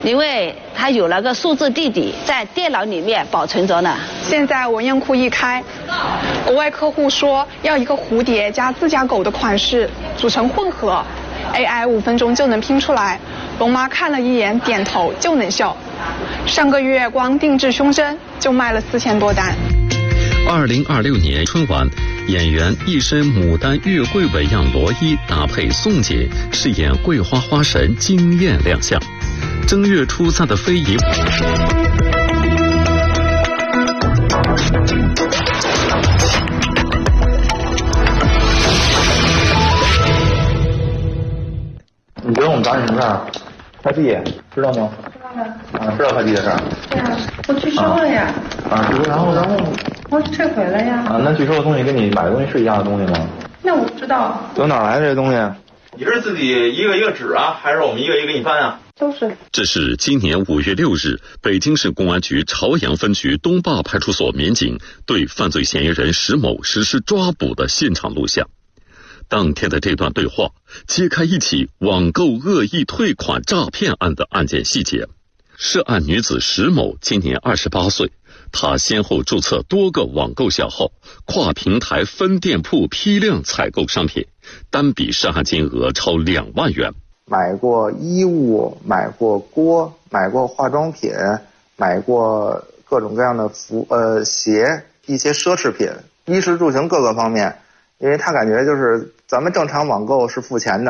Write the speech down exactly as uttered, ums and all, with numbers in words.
因为它有了个数字地底，在电脑里面保存着呢。 现在文件库一开，国外客户说要一个蝴蝶加自家狗的款式组成混合 ，A I 五分钟就能拼出来。龙妈看了一眼，点头就能笑。上个月光定制胸针就卖了四千多单。 二零二六年春晚，演员一身牡丹月桂纹样罗衣搭配宋姐饰演桂花花神惊艳亮相。正月初三的非遗。 你觉得我们找你什么事儿？快递，知道吗？ 知道了。 啊，知道快递的事儿。 对啊，我拒收了呀。 啊，拒收，然后然后。 我退回了呀。 啊，那拒收的东西跟你买的东西是一样的东西吗？ 那我不知道。 从哪儿来的这东西？ 你是自己一个一个指啊，还是我们一个一个给你翻啊？ 都是。 这是今年五月六日，北京市公安局朝阳分局东坝派出所民警对犯罪嫌疑人石某实施抓捕的现场录像。当天的这段对话揭开一起网购恶意退款诈骗案的案件细节。涉案女子石某今年二十八岁，她先后注册多个网购小号，跨平台分店铺批量采购商品，单笔涉案金额超两万元。 买过衣物，买过锅，买过化妆品，买过各种各样的服呃鞋，一些奢侈品，衣食住行各个方面。因为他感觉就是咱们正常网购是付钱的。